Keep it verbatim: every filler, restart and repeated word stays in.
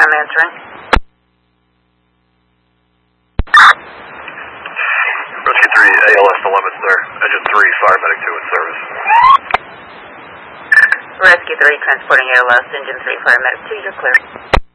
I'm answering. Rescue three, A L S, the limits there. Engine three, Fire Medic two in service. Rescue three, transporting A L S, Engine three, Fire Medic two, you're clear.